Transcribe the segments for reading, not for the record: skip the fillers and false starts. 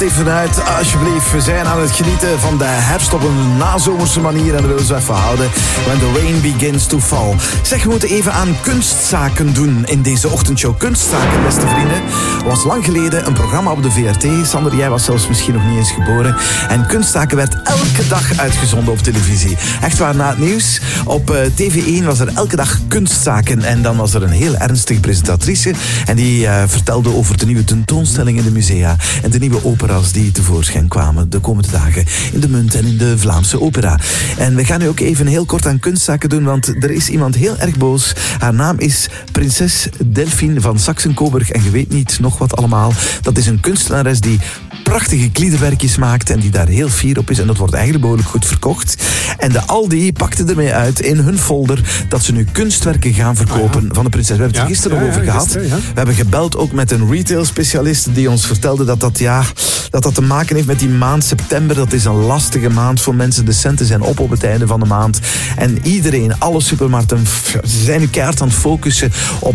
even uit, alsjeblieft. We zijn aan het genieten van de herfst op een nazomerse manier en dat willen we even houden. When the rain begins to fall. Zeg, we moeten even aan kunstzaken doen in deze ochtendshow. Kunstzaken, beste vrienden, was lang geleden een programma op de VRT. Sander, jij was zelfs misschien nog niet eens geboren. En kunstzaken werd elke dag uitgezonden op televisie. Echt waar, na het nieuws. Op TV1 was er elke dag kunstzaken. En dan was er een heel ernstige presentatrice. En die vertelde over de nieuwe tentoonstelling in de musea. En de nieuwe opera's die tevoorschijn kwamen de komende dagen in de Munt en in de Vlaamse opera. En we gaan nu ook even heel kort aan kunstzaken doen, want er is iemand heel erg boos. Haar naam is prinses Delphine van Saxe-Coburg en je weet niet nog wat allemaal. Dat is een kunstenares die prachtige kliederwerkjes maakt en die daar heel fier op is. En dat wordt eigenlijk behoorlijk goed verkocht. En de Aldi pakte ermee uit in hun folder dat ze nu kunstwerken gaan verkopen van de prinses. We hebben het er gisteren nog over gehad. We hebben gebeld ook met een retail-specialist die ons vertelde dat te maken heeft met die maand september. Dat is een lastige maand voor mensen. De centen zijn op het einde van de maand. En iedereen, alle supermarkten, ze zijn nu keihard aan het focussen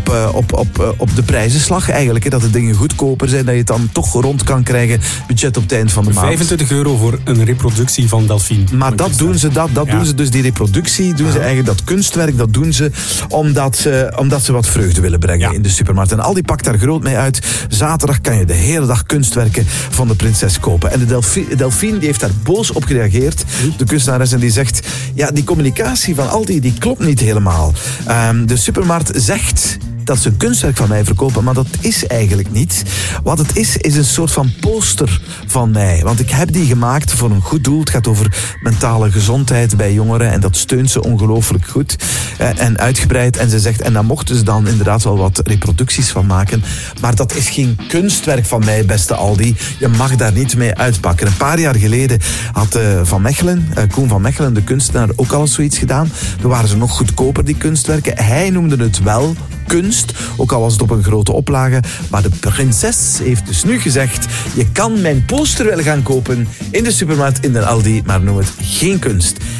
op de prijzenslag eigenlijk. Dat de dingen goedkoper zijn, dat je het dan toch rond kan krijgen. Budget op het eind van de maand. €25 voor een reproductie van Delphine. Maar dat doen ze, doen ze dus, die reproductie, doen ze eigenlijk dat kunstwerk, dat doen ze omdat ze wat vreugde willen brengen in de supermarkt. En Aldi pakt daar groot mee uit. Zaterdag kan je de hele dag kunstwerken van de prinses kopen. En de Delphine die heeft daar boos op gereageerd, de kunstenares, en die zegt, ja, die communicatie van Aldi, die klopt niet helemaal. De supermarkt zegt dat ze een kunstwerk van mij verkopen, maar dat is eigenlijk niet. Wat het is een soort van poster van mij. Want ik heb die gemaakt voor een goed doel. Het gaat over mentale gezondheid bij jongeren en dat steunt ze ongelooflijk goed en uitgebreid. En ze zegt, en daar mochten ze dan inderdaad wel wat reproducties van maken, maar dat is geen kunstwerk van mij, beste Aldi. Je mag daar niet mee uitpakken. Een paar jaar geleden had Koen van Mechelen, de kunstenaar, ook al eens zoiets gedaan. Toen waren ze nog goedkoper, die kunstwerken. Hij noemde het wel kunst, ook al was het op een grote oplage. Maar de prinses heeft dus nu gezegd, je kan mijn poster wel gaan kopen in de supermarkt, in de Aldi, maar noem het geen kunst.